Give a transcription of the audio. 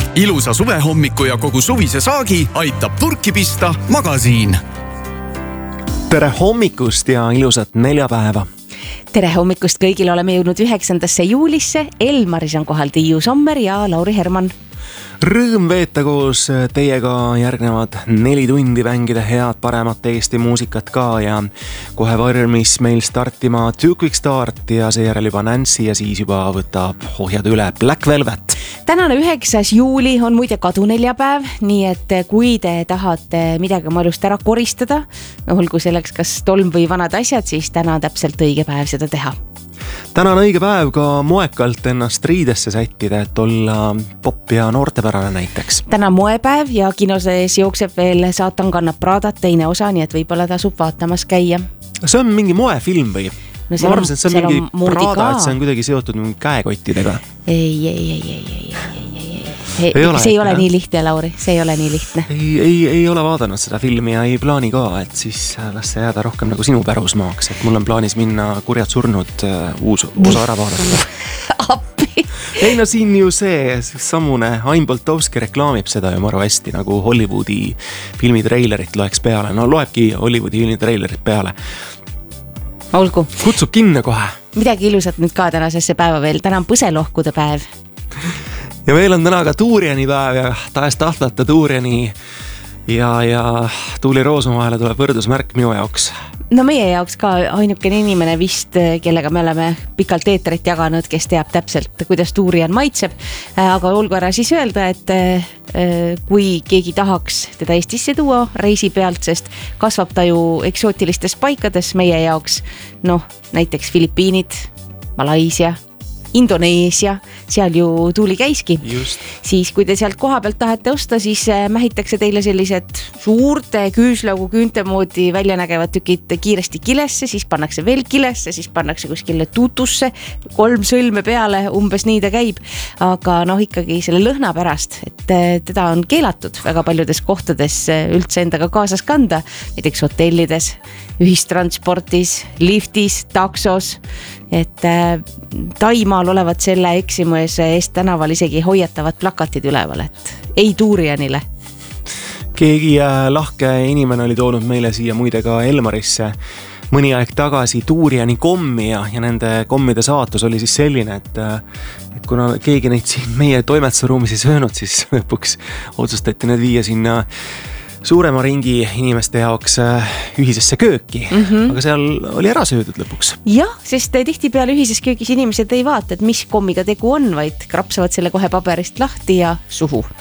Ilusa suvehommiku ja kogu suvise saagi aitab purki pista Magasiin. Tere hommikust ja ilusat neljapäeva. Tere hommikust kõigil, oleme jõudnud 9. juulisse. Elmaris on kohal Tiiu Sommer ja Lauri Herman. Rõõm veeta koos teiega järgnevad 4 tundi mängida head paremat Eesti muusikat ka ja kohe varmis meil startima Too Quick Start ja seejärel juba Nancy ja siis juba võtab ohjad üle Black Velvet. Tänane 9. juuli on muide kaduneljapäev, nii et kui te tahate midagi oma elust ära koristada, olgu selleks kas tolm või vanad asjad, siis täna on täpselt õige päev seda teha. Täna on õige päev ka moekalt ennast riidesse sättida, et olla pop ja noortepärane näiteks. Täna on moepäev ja kinosees jookseb veel Saatan kannab Pradat teine osa, nii et võib-olla tasub vaatamas käia. See on mingi moefilm või? No, ma arvasin, et see on mingi Prada, et see on kuidagi seotud mingi käekottidega. Ei. See ei ole nii lihtne, Lauri, see ei ole nii lihtne. Ei ole vaadanud seda filmi ja ei plaani ka, et siis las see jääda rohkem nagu sinu pärusmaaks, et mul on plaanis minna Kurjad surnud uus osa ära vaadata. Appi! Ei no siin ju see sammune Ain Boltovski reklaamib seda ju maru hästi, nagu Hollywoodi filmitreilerit loeks peale. No loebki Hollywoodi filmitreilerit peale. Olgu. Kutsub kinno kohe. Midagi ilusat nüüd ka tänasesse päeva veel. Täna on põselohkude päev. Ja meil on täna ka Tuuriani päev ja tahes tahtlata Tuuriani ja Tuuli Roosma vahele tuleb võrdusmärk minu jaoks. No meie jaoks ka ainukene inimene vist, kellega me oleme pikalt eetrit jaganud, kes teab täpselt, kuidas Tuurian maitseb. Aga olgu ära siis öelda, et kui keegi tahaks teda Eestisse tuua reisi pealt, sest kasvab ta ju eksootilistes paikades meie jaoks, näiteks Filipiinid, Malaisia, Indoneesia, seal ju Tuuli käiski. Just. Siis kui te sealt koha pealt tahate osta, siis mähitakse teile sellised suurte küüslaugu küünte moodi välja nägevad tükid kiiresti kilesse, siis pannakse veel kilesse, siis pannakse kuskile tutusse, 3 sõlme peale, umbes nii ta käib. Aga ikkagi selle lõhna pärast, et teda on keelatud väga paljudes kohtades üldse endaga kaasas kanda, näiteks hotellides, ühistransportis, liftis, taksos, et Taimaal olevat selle eksimuse eest tänaval isegi hoiatavad plakatid üleval, et ei Tuurianile. Keegi lahke inimene oli toonud meile siia muide ka Elmarisse mõni aeg tagasi Tuuriani kommi ja nende kommide saatus oli siis selline, et kuna keegi neid siin meie toimetusruumis ei söönud, siis lõpuks otsustati need viia sinna suurema ringi inimeste jaoks ühisesse kööki, aga seal oli ära söödud lõpuks. Jah, sest tihtipeale ühises köögis inimesed ei vaata, et mis kommiga tegu on, vaid krapsavad selle kohe paberist lahti ja suhu.